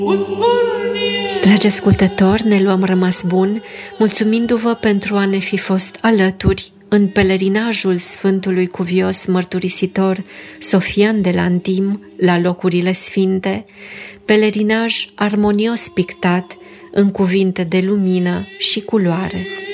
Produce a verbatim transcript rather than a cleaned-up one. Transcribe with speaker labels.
Speaker 1: Dragi ascultători, ne luăm rămas bun, mulțumindu-vă pentru a ne fi fost alături în pelerinajul Sfântului Cuvios Mărturisitor Sofian de la Antim la locurile sfinte, pelerinaj armonios pictat în cuvinte de lumină și culoare.